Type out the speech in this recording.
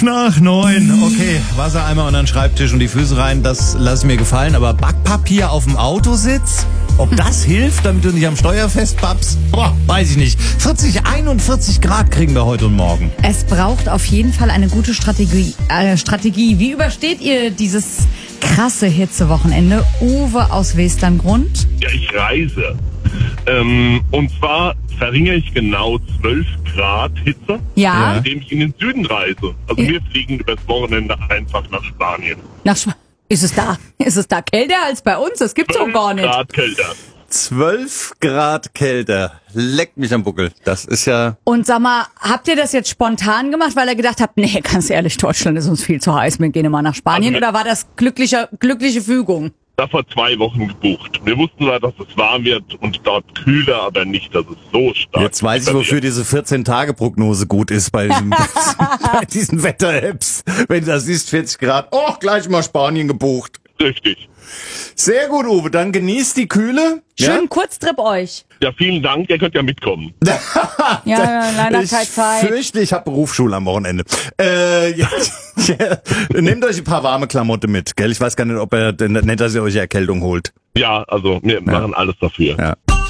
5:05. Okay, Wassereimer und dann Schreibtisch und die Füße rein, das lasse ich mir gefallen. Aber Backpapier auf dem Autositz, ob das hilft, damit du nicht am Steuer festpappst? Boah, weiß ich nicht. 41 Grad kriegen wir heute und morgen. Es braucht auf jeden Fall eine gute Strategie. Wie übersteht ihr dieses krasse Hitzewochenende? Uwe aus Westerngrund. Ja, ich reise. Und zwar verringere ich genau 12 Grad Hitze, Ja. indem ich in den Süden reise. Also wir fliegen übers Wochenende einfach nach Spanien. Ist es da kälter als bei uns? Das gibt's doch gar nicht. 12 Grad kälter. 12 Grad kälter. Leckt mich am Buckel. Das ist ja... Und sag mal, habt ihr das jetzt spontan gemacht, weil ihr gedacht habt, nee, ganz ehrlich, Deutschland ist uns viel zu heiß, wir gehen mal nach Spanien? Also Oder war das glückliche Fügung? Da vor 2 Wochen gebucht. Wir wussten zwar, dass es warm wird und dort kühler, aber nicht, dass es so stark Jetzt weiß ich, wofür diese 14-Tage-Prognose gut ist bei diesen Wetter-Apps. Wenn du das siehst, 40 Grad, gleich mal Spanien gebucht. Richtig. Sehr gut, Uwe, dann genießt die Kühle. Schönen Kurztrip euch. Ja, vielen Dank, ihr könnt ja mitkommen. Ja, leider Ich keine Zeit. fürchte, ich habe Berufsschule am Wochenende. Nehmt euch ein paar warme Klamotte mit, gell? Ich weiß gar nicht, ob nicht, dass ihr euch Erkältung holt. Ja, also wir machen alles dafür. Ja.